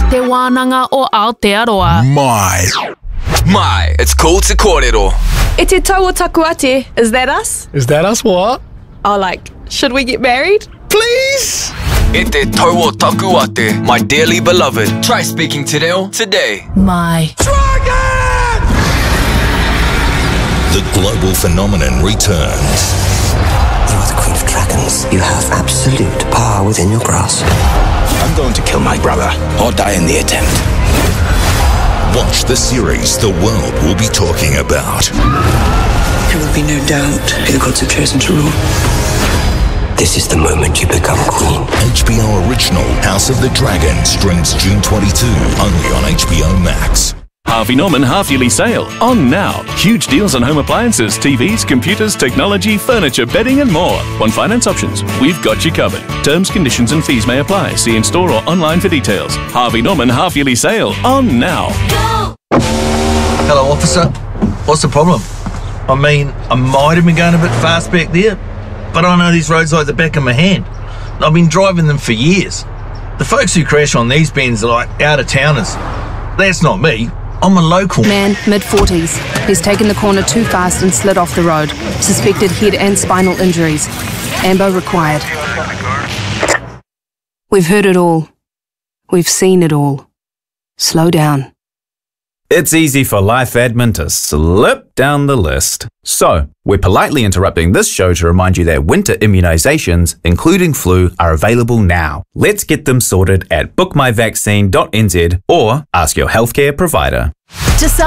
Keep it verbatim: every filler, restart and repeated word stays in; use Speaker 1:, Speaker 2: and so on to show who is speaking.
Speaker 1: Te wānanga o Aotearoa.
Speaker 2: My.
Speaker 3: My, it's called Te Kōrero.
Speaker 4: E te tau o Takuate, is that us?
Speaker 5: Is that us what?
Speaker 4: Oh, like, should we get married?
Speaker 5: Please!
Speaker 3: E te tau o Takuate, my dearly beloved. Try speaking te reo today.
Speaker 1: My.
Speaker 2: Dragon!
Speaker 6: The global phenomenon returns.
Speaker 7: You are the Queen of Dragons. You have absolute power within your grasp.
Speaker 8: I'm going to kill my brother or die in the attempt.
Speaker 6: Watch the series the world will be talking about.
Speaker 7: There will be no doubt who the gods have chosen to rule. This is the moment you become queen.
Speaker 6: H B O original House of the Dragon streams June twenty-second, only on H B O Max.
Speaker 9: Harvey Norman half-yearly sale. On now. Huge deals on home appliances, T Vs, computers, technology, furniture, bedding and more. On finance options, we've got you covered. Terms, conditions and fees may apply. See in-store or online for details. Harvey Norman half-yearly sale. On now.
Speaker 10: Hello, officer. What's the problem? I mean, I might have been going a bit fast back there, but I know these roads like the back of my hand. I've been driving them for years. The folks who crash on these bends are like out-of-towners. That's not me. I'm a local.
Speaker 11: Man, mid forties. He's taken the corner too fast and slid off the road. Suspected head and spinal injuries. Ambo required. We've heard it all. We've seen it all. Slow down.
Speaker 12: It's easy for life admin to slip down the list. So, we're politely interrupting this show to remind you that winter immunisations, including flu, are available now. Let's get them sorted at book my vaccine dot n z or ask your healthcare provider.
Speaker 1: To